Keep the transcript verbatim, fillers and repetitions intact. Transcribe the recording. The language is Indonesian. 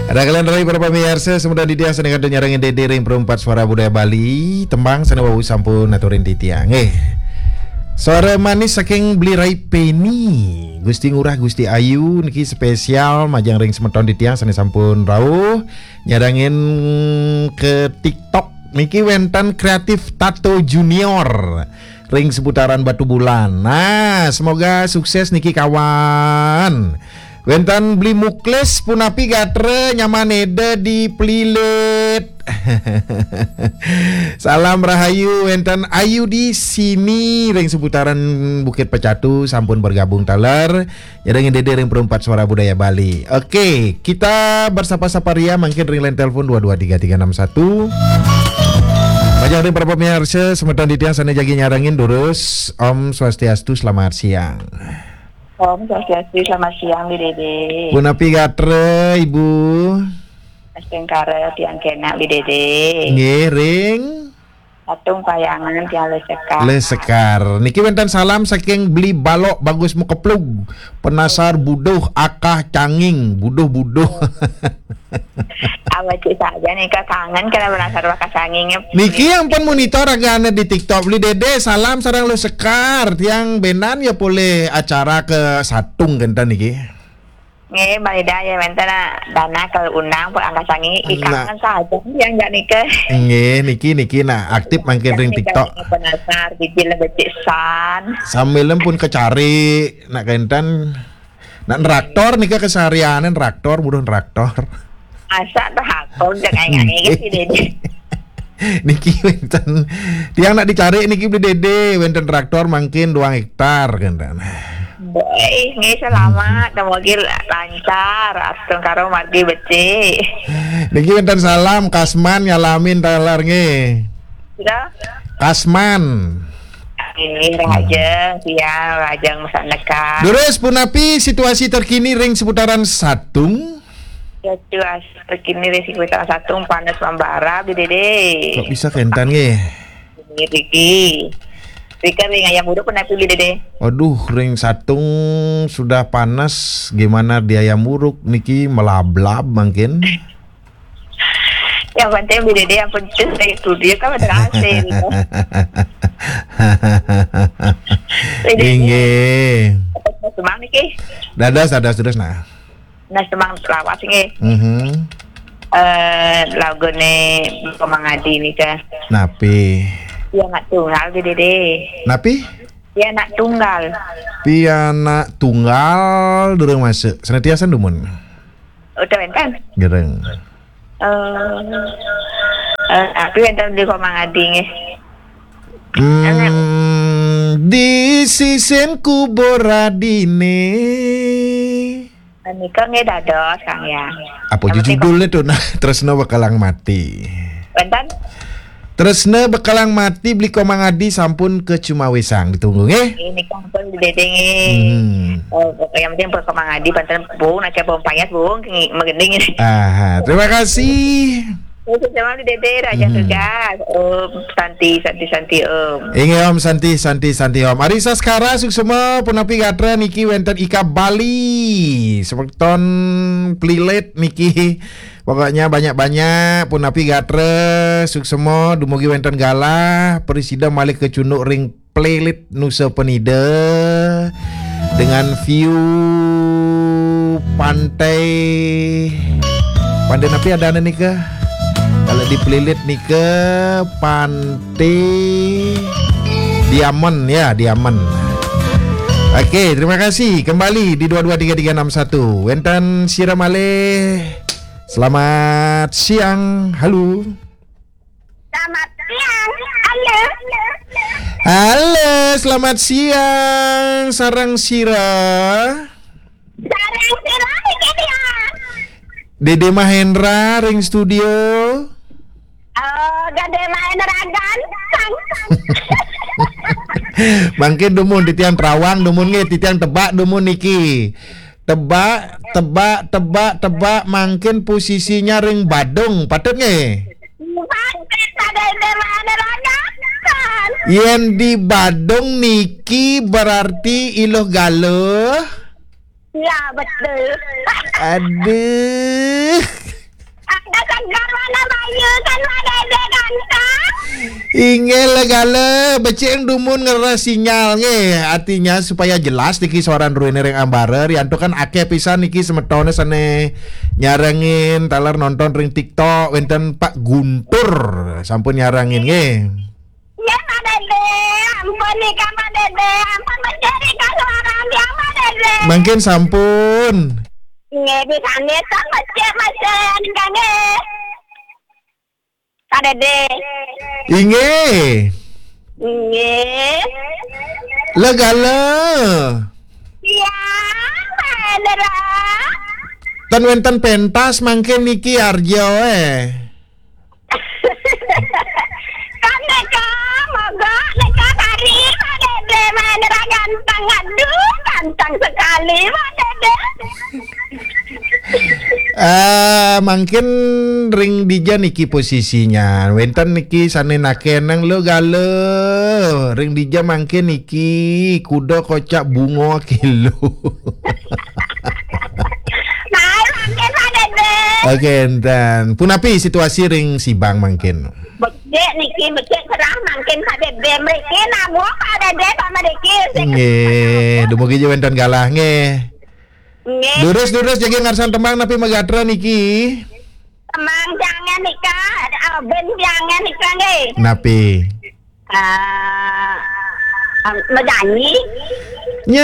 Ada kalian dari para pemirsa semudah di dia seneng ada nyarangin dede ring perempat suara budaya Bali tembang sana wau sampun aturin titiang eh suara manis saking beli rai peni Gusti Ngurah Gusti Ayu niki spesial majang ring semeton di tiang sana sampun rawuh nyarangin ke TikTok niki wentan kreatif Tato Junior ring seputaran Batu Bulan. Nah semoga sukses niki kawan. Wentan beli mukles punapi gatre nyamanede di plilet. Salam rahayu wentan ayu di sini ring seputaran Bukit Pecatu sampun bergabung taler ya dengan dede ring perempat suara budaya Bali. Oke, kita bersapa-sapa ria mungkin ring line telepon dua dua tiga tiga enam satu. Banyak ring para pemirsa semeton di tiang sana jagi nyarangin durus. Om Swastiastu selamat siang. Om Swastiastu selamat siang di Dede. Punapi gatre Ibu. Astengkara tiang kena di Dede. Nggih ring Atung payangan tiang lesekar. Lesekar. Niki wentan salam saking beli balok bagus mu keplug. Penasar buduh akah canging buduh-buduh. Awak cik saja nih ke kangen kena penasar bakas cangingnya. Niki yang pun monitor agak di TikTok beli Dede salam sarang Lesekar tiang benan ya boleh acara ke Satung gentan niki. Nge balida ya mentana dana ke undang pun angka sangi ikangan saja yang enggak nikah. Nge niki niki nah aktif mangkin ring TikTok. Penasar biji lebih san. Sambil pun kecari nak gentan nak traktor nika keseharianan traktor buruh traktor. Asa traktor jangan ngene iki Dede. Niki wenten tiang nak dicari niki beli Dede wenten traktor mungkin dua hektar gentan. Baik, nggih selamat, semoga lancar, atur karo margi beci. Niki wenten salam Kasman nyalamin talar nggih. Sudah? Kasman. Ini Rajang, siang Rajang Musaneka. Terus punapi situasi terkini ring seputaran Satung. Ya cuas terkini di sekitar Satung panas membara di Dede. Kok bisa kentan nggih? Ini Riki. Rika ring ayam buduk pernah pilih Dede. Waduh, ring Satung sudah panas, gimana dia ayam buruk niki melablab mungkin. Yang penting di Dede yang penting dari studio kan ada hasil. Inge. Semang niki. Dadas dadas dadas nah. Nah semang lawas nggih. Mhm. Eh lagone pemangadi nika. Napi. Dia nak tunggal di Dede. Napi? Dia nak tunggal. Piana tunggal durung masuk. Senantiasa dumun. Udah enten. Gereng. Eh, eh, aku enten di Komangadi nge. Hmm, di sisinku boradine. Nikah nge dados Kang ya. Apa judulnya tuh nah Tresna bakalang mati. Enten. Tresna bekalang mati beli Komangadi sampun ke Cumawesang ditunggu nggih. Ini kan pun di Dede nge. Hmm. Oh, yang penting per Komangadi panten bung nak bung payat bung mengending ini. Ah, terima kasih. Sama di Dede Raja Tugas. Om Santi Santi Santi Om. Inge Om Santi Santi Santi Om. Arisa Skara suksema punapi gatra niki wenten Ika Bali. Sepekton plilet niki. Pokoknya banyak-banyak punapi gatre suksemo dumugi wenten galah presida malik ke cunduk ring playlit Nusa Penida dengan view pantai pantai napi ada nih ke kalau di playlit nih ke pantai Diamond ya Diamond. Oke terima kasih kembali di dua dua tiga tiga enam satu wenten siramale. Selamat siang, halo. Selamat siang, halo. Halo, selamat siang, sarang sira. Sarang sira iki ya. Dede Mahendra ring studio. Oh, Dede Mahendra ganteng. Mangke dumun di tiang Terawang, dumun nge di tiang Tebak dumun niki. Tebak, tebak, tebak, tebak mungkin posisinya ring Badung, patut nge? Yen di Badung niki berarti iluh galuh. Ya betul. Aduh. Inge legale beceng dumun ngera sinyal nge. Artinya supaya jelas niki suara ruene ring ambarer yanto kan akeh pisan niki semetone sane nyarengin taler nonton ring TikTok wenten Pak Guntur sampun nyarangin nge. Ya Pak Dede, ampun nih Kak Pak Dede, ampun mencari Kak suara dia Pak Dede. Mungkin sampun. Nge bisa ngetok macet macet kange. Pak Dede. Inge. Nge. Legale. Ya, Pak Dede. Tan wenten pentas mangke niki arjo eh. Kan neka moga neka kari Pak Dede Mandra ganteng aduh ganteng sekali Pak Dede. Eh mungkin ring dija niki posisinya wenten niki sane nakenang lo gale ring dija mungkin niki kuda kocak bungo kilo. Nah, mungkin Pak Dede. Oke dan punapi situasi ring Sibang mungkin. Becek niki becek serah mungkin Pak Dede mriki namu Pak Dede sama niki. Nge, dumugi je wenten galah nge. Nge. Durus-durus jaga ngarsan tembang napi megatra niki. Emang jangan nikah, ben jangan nikah nge. Napi. Ah, menyanyi.